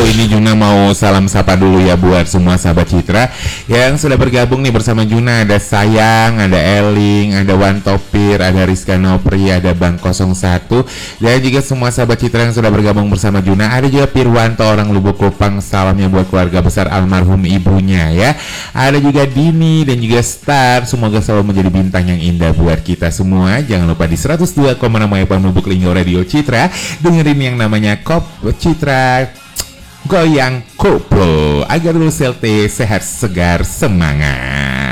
ini Juna mau salam sapa dulu ya buat semua sahabat Citra yang sudah bergabung nih bersama Juna. Ada Sayang, ada Eling, ada Wan Topir, ada Rizka Nopri, ada Bang 01, dan juga semua sahabat Citra yang sudah bergabung bersama Juna. Ada juga Pirwanto orang Lubuk Kupang, salamnya buat keluarga besar almarhum ibunya ya. Ada juga Dini dan juga Star, semoga selalu menjadi bintang yang indah buat kita semua. Jangan lupa di 102,6 FM Lubuk Linggau Radio Citra dengerin yang namanya Kop Citra Goyang Koplo agar lu sehat, sehat, segar, semangat.